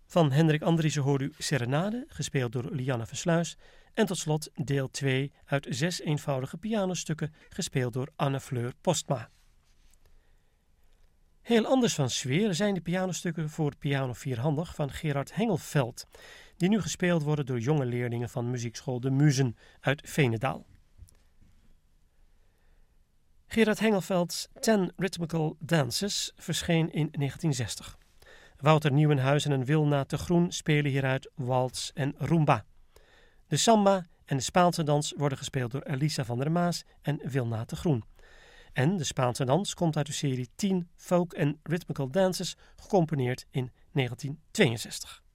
Van Hendrik Andriessen hoort u Serenade, gespeeld door Lianne Versluis. En tot slot deel 2 uit 6 eenvoudige pianostukken, gespeeld door Anne-Fleur Postma. Heel anders van sfeer zijn de pianostukken voor piano vierhandig van Gerard Hengelveld, die nu gespeeld worden door jonge leerlingen van muziekschool De Muzen uit Veenendaal. Gerard Hengelveld's 10 Rhythmical Dances verscheen in 1960. Wouter Nieuwenhuizen en Wilna te Groen spelen hieruit waltz en rumba. De samba en de Spaanse dans worden gespeeld door Elisa van der Maas en Wilna te Groen. En de Spaanse dans komt uit de serie 10 Folk and Rhythmical Dances, gecomponeerd in 1962.